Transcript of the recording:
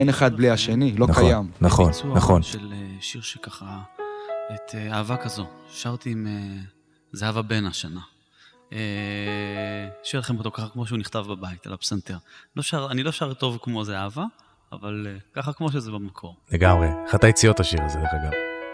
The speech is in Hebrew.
אין אחד בלי השני, לא קיים. נכון, נכון. של שיר שככה, את אהבה כזו, שרתי עם זהבה בן השנה. שיר לכם אותו ככה כמו שהוא נכתב בבית, על הפסנתר. אני לא שר טוב כמו זה אהבה, אבל ככה כמו שזה במקור. לגמרי. איך אתה הציע את השיר הזה, דרך אגב?